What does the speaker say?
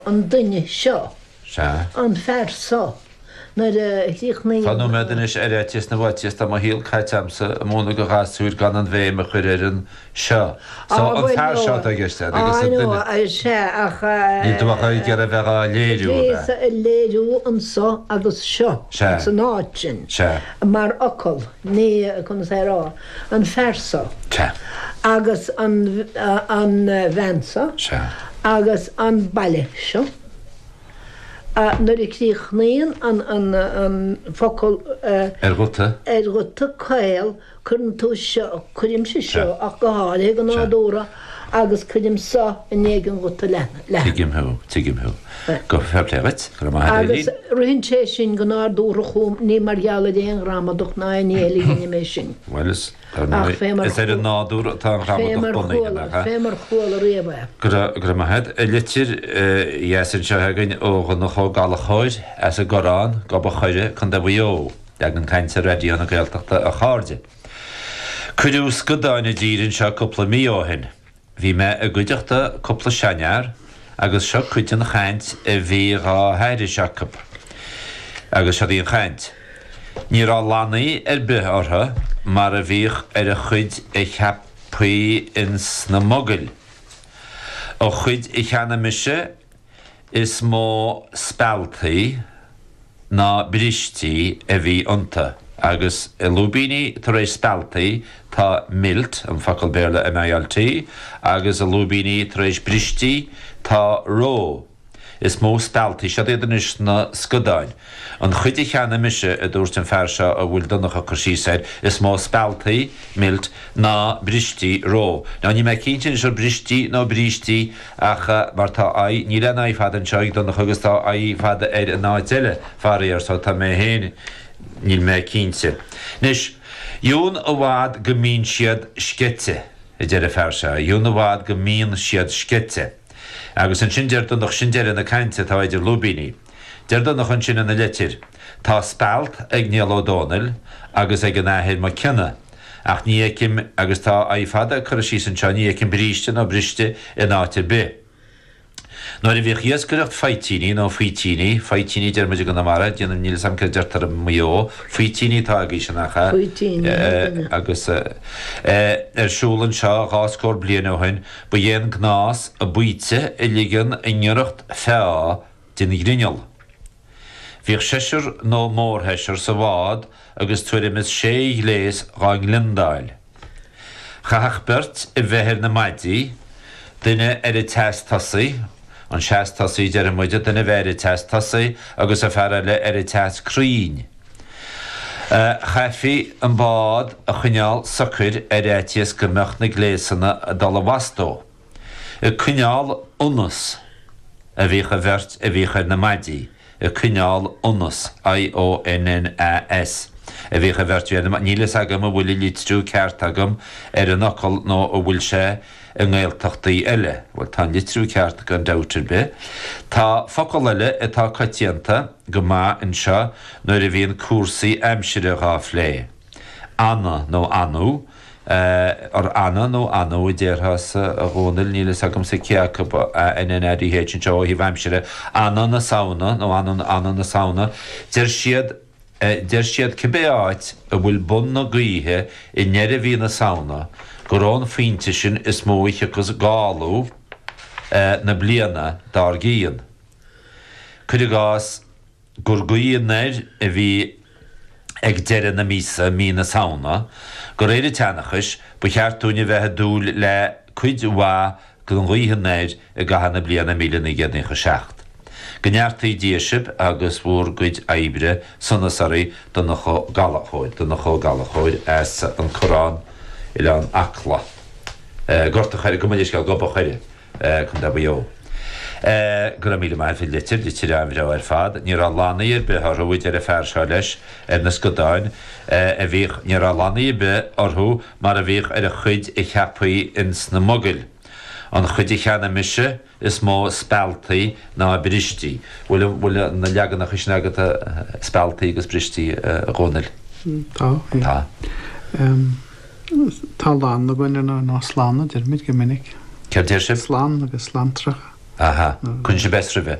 An duine seo an fersá na líchnaí. Tá nó medan is éitis na bhatíos tá híal caiitemsa a móna go gasúir gan an bhéim a chuir an seo. So an fersá a giste agus sé ach ní dúcha gar a bheith léirú an só agus seo san áitin mar ocail ní chun rá an fersá agus an bhensa agus an bailile seo. Nuair I críochnaíonn an focail Ergota cail chun tú seo chuidim si seo ach go hála go nádóra agus chuidim sa in éigen gota le. Tuigimthú. Go feblewit agus roiinn sé sin go nádóra chum ní margheala déon ramadach ná éala ní mé sin. Wells is er an nádúr tá fémar chóla réabh. Gur mahead litir dhéasann seo hagann ógan nach chó galachóid as a gorán go ba chuide chun da bhío ag an cainte réíon na Gaeltachta a cháde. Cuidiú scodáinna dírann seo cúpla míohin. Bhí me a gcuideachta cúpla seanear agus seo cuidean na chaint a bhí rá heidir seacap. Agus seo dtíon chaint. Ní rá lanaí bith ortha mar a bhíoch a chuid I cheappaí ins na mogul. Ó chuid I cheanna mise is mó speltaí ná bristí a bhí ionta. Agus I lúbíní tar éis speltaí tá milt an focail béarla MILT agus a lúbíní tar éis bristí tá ró. Is mó speltaí seo idir na scodáin. An chuid I cheanna mise a dúirt an ferseo a bhfuil donnacha chusísaid is mó speltaí milt ná bristí ró. Ná ní me cíntin seo bristí ná bristí acha mar tá ní le na fad an seoigh donnacha agus tá fada ar an náidile faríar so tá mé héin níl me cínte. Nis, dún a bhád go mín siad scite I deir a ferseo. Dún a bhád go mín siad scite. Agus an sin deirdan nach sin deir na cainte tá idir lúbíní. Deirdan nach an sin na litir. Tá spelt ag níl O'Donnell agus ag an áhéir má cinna. Ach ní écim agus tá fada chur sí an seo ní écim bríiste nó briste in áitir be. Nóir I bhíoch iascaireacht feitíní nó feitíní deir muidir go na mara, déanam níl sam ce deirtar mó, feitíní tá agé sin nacha. Agus siúlann seo gáscór blian óhain, ba dhéan gnás a buite I ligan inneoireacht feá din grinneol. Bhíoch séisiir nó mórtheisiir sa bhád agus tuairim is léis gáin lindáil. Chaach bert I bheithir na maidí, duine I test tasaí, an 6 tasaí deir muide duine bheith test tasaí agus a fear le test crín. Chaifi an bád a chuineál sacuir éitias go meach na gléasanna a dal bhastó. I chuineál unas a bhíocha bhirt a bhíocha na maidí. I chuineál unas, IONNAS. A bhíocha bhirt nílas agam a bhfuil lítrú ceart agam ar an ocail nó a bhfuil sé an Gaeltachtaí eile, bhfuil tá litrú ceart gan dátar be. Tá focail eile atá caitianta go má an seo nuair a bhíon cuasaí aimsire gá phlé. Anna nó anú, ar anna nó anú I déirthas a gcónail nílas agam sa ceacab NNRI héitin seo hí bhaimsire. Anna na sauna nó anna na sauna, deir siad cibé áit a bhfuil bun na gaothe I neir a bhí na sauna. Gorán fínte sin is móiche agus gáú na bliana dar gíon. Cuid gás gur gaonéir a bhí ag deire na mísa mí na sauna, gur éidir teannachas bu cheartúine bheitthe dúil le cuid bhá go an gaonéir a gahanna bliana 1996. Gneartaí díosib agus bhór cuid aibre sannasarí don nach galachóid as an Corán I an acla. Gorta chuir go muidir go goba chuire chun da bhío. Gur míle mai fi litir amrá ar fad, ní lanaí be thróid ar a ferseo leis ar na scodáin a bhíoch ní lanaí be orthú mar a bhíoch ar a chuid I cheappaí ins na mogul. An chuid I cheanna mise is mó speltaí ná bristí. Bhfuil na leagan na chuisneagad a speltaí agus bristí a gcónail. Tá. Tá lán na gine ná sláánna deir mid go minic. Ceir déir sib? Slán agus slantracha. Aha, chun sé besribh.